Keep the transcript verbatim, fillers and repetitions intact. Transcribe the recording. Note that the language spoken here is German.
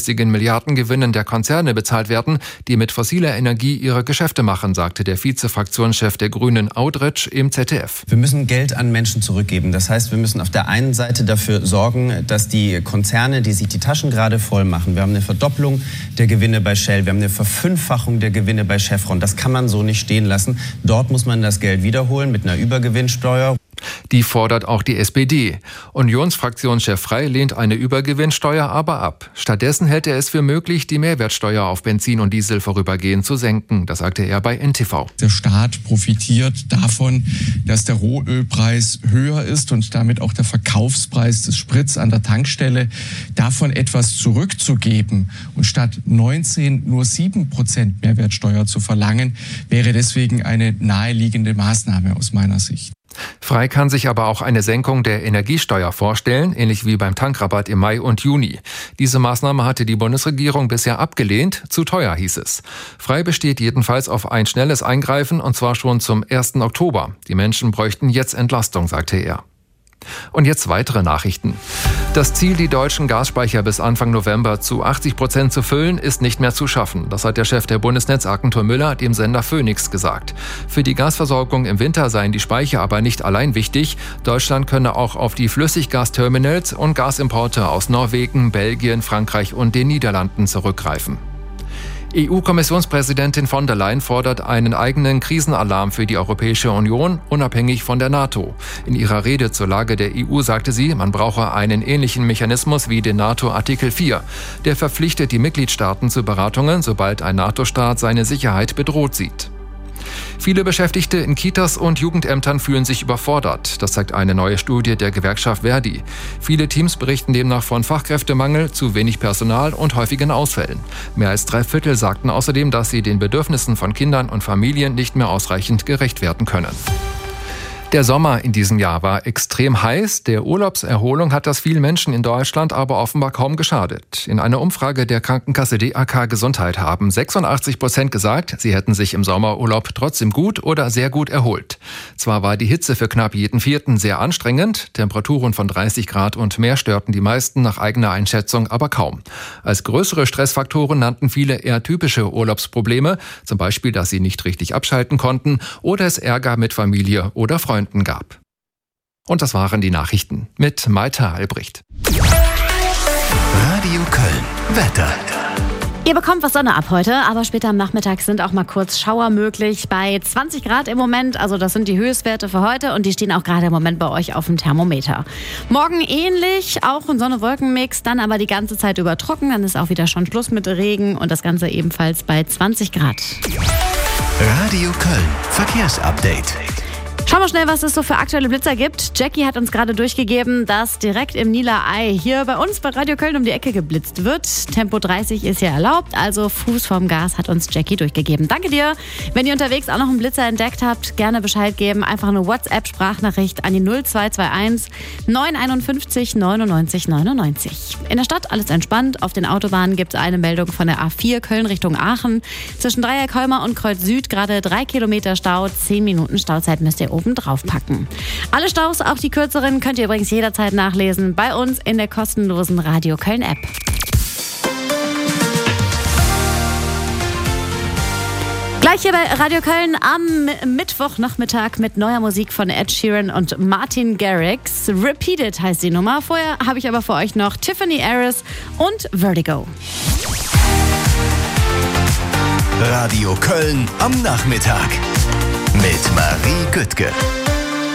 überschüssigen Milliardengewinnen der Konzerne bezahlt werden, die mit fossiler Energie ihre Geschäfte machen, sagte der Vize-Fraktionschef der Grünen Audretsch im Z D F. Wir müssen Geld an Menschen zurückgeben. Das heißt, wir müssen auf der einen Seite dafür sorgen, dass die Konzerne, die sich die Taschen gerade voll machen, wir haben eine Verdopplung der Gewinne bei Shell, wir haben eine Verfünffachung der Gewinne bei Chevron. Das kann man so nicht stehen lassen. Dort muss man das Geld wiederholen mit einer Übergewinnsteuer. Die fordert auch die S P D. Unionsfraktionschef Frey lehnt eine Übergewinnsteuer aber ab. Stattdessen hält er es für möglich, die Mehrwertsteuer auf Benzin und Diesel vorübergehend zu senken. Das sagte er bei N T V. Der Staat profitiert davon, dass der Rohölpreis höher ist und damit auch der Verkaufspreis des Sprits an der Tankstelle. Davon etwas zurückzugeben und statt neunzehn nur sieben Prozent Mehrwertsteuer zu verlangen, wäre deswegen eine naheliegende Maßnahme aus meiner Sicht. Frey kann sich aber auch eine Senkung der Energiesteuer vorstellen, ähnlich wie beim Tankrabatt im Mai und Juni. Diese Maßnahme hatte die Bundesregierung bisher abgelehnt, zu teuer hieß es. Frey besteht jedenfalls auf ein schnelles Eingreifen und zwar schon zum ersten Oktober. Die Menschen bräuchten jetzt Entlastung, sagte er. Und jetzt weitere Nachrichten. Das Ziel, die deutschen Gasspeicher bis Anfang November zu achtzig Prozent zu füllen, ist nicht mehr zu schaffen. Das hat der Chef der Bundesnetzagentur Müller dem Sender Phoenix gesagt. Für die Gasversorgung im Winter seien die Speicher aber nicht allein wichtig. Deutschland könne auch auf die Flüssiggasterminals und Gasimporte aus Norwegen, Belgien, Frankreich und den Niederlanden zurückgreifen. E U-Kommissionspräsidentin von der Leyen fordert einen eigenen Krisenalarm für die Europäische Union, unabhängig von der NATO. In ihrer Rede zur Lage der E U sagte sie, man brauche einen ähnlichen Mechanismus wie den NATO-Artikel vier. Der verpflichtet die Mitgliedstaaten zu Beratungen, sobald ein NATO-Staat seine Sicherheit bedroht sieht. Viele Beschäftigte in Kitas und Jugendämtern fühlen sich überfordert. Das zeigt eine neue Studie der Gewerkschaft Verdi. Viele Teams berichten demnach von Fachkräftemangel, zu wenig Personal und häufigen Ausfällen. Mehr als drei Viertel sagten außerdem, dass sie den Bedürfnissen von Kindern und Familien nicht mehr ausreichend gerecht werden können. Der Sommer in diesem Jahr war extrem heiß. Der Urlaubserholung hat das vielen Menschen in Deutschland aber offenbar kaum geschadet. In einer Umfrage der Krankenkasse D A K Gesundheit haben sechsundachtzig Prozent gesagt, sie hätten sich im Sommerurlaub trotzdem gut oder sehr gut erholt. Zwar war die Hitze für knapp jeden Vierten sehr anstrengend, Temperaturen von dreißig Grad und mehr störten die meisten nach eigener Einschätzung aber kaum. Als größere Stressfaktoren nannten viele eher typische Urlaubsprobleme, zum Beispiel, dass sie nicht richtig abschalten konnten oder es Ärger mit Familie oder Freunden gab. Und das waren die Nachrichten mit Maita Albrecht. Radio Köln. Wetter. Ihr bekommt was Sonne ab heute, aber später am Nachmittag sind auch mal kurz Schauer möglich bei zwanzig Grad im Moment. Also das sind die Höchstwerte für heute und die stehen auch gerade im Moment bei euch auf dem Thermometer. Morgen ähnlich, auch ein Sonne-Wolken-Mix, dann aber die ganze Zeit über trocken. Dann ist auch wieder schon Schluss mit Regen und das Ganze ebenfalls bei zwanzig Grad. Radio Köln. Verkehrsupdate. Schauen wir schnell, was es so für aktuelle Blitzer gibt. Jackie hat uns gerade durchgegeben, dass direkt im Niederei hier bei uns bei Radio Köln um die Ecke geblitzt wird. Tempo dreißig ist hier erlaubt, also Fuß vom Gas hat uns Jackie durchgegeben. Danke dir. Wenn ihr unterwegs auch noch einen Blitzer entdeckt habt, gerne Bescheid geben. Einfach eine WhatsApp-Sprachnachricht an die null zwei zwei eins neun fünf eins neunundneunzig neunundneunzig. In der Stadt alles entspannt. Auf den Autobahnen gibt es eine Meldung von der A vier Köln Richtung Aachen. Zwischen Dreieck-Holmer und Kreuz Süd gerade drei Kilometer Stau. Zehn Minuten Stauzeit müsst ihr oben drauf packen. Alle Staus, auch die kürzeren, könnt ihr übrigens jederzeit nachlesen bei uns in der kostenlosen Radio Köln App. Gleich hier bei Radio Köln am Mittwochnachmittag mit neuer Musik von Ed Sheeran und Martin Garrix. Repeated heißt die Nummer. Vorher habe ich aber für euch noch Tiffany Harris und Vertigo. Radio Köln am Nachmittag mit Marie Güttke.